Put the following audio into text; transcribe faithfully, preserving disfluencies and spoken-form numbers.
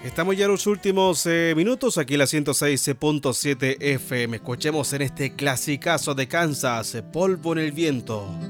Estamos ya en los últimos eh, minutos aquí en la ciento seis punto siete F M. Escuchemos en este clasicazo de Kansas, Polvo en el viento.